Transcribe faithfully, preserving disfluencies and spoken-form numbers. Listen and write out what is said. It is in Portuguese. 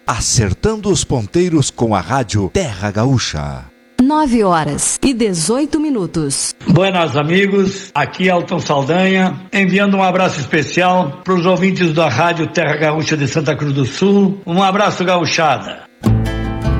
Acertando os ponteiros com a Rádio Terra Gaúcha. Nove horas e dezoito minutos. Buenas amigos, aqui Elton Saldanha, enviando um abraço especial para os ouvintes da Rádio Terra Gaúcha de Santa Cruz do Sul. Um abraço, gauchada.